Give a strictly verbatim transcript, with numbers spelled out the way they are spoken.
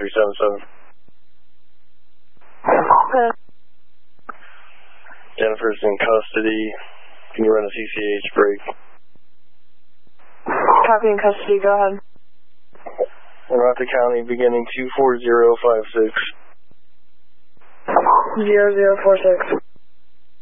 three seven seven. Okay. Jennifer's in custody. Can you run a C C H break? Copy in custody, go ahead. Arata County beginning two four zero five six. Zero zero four six.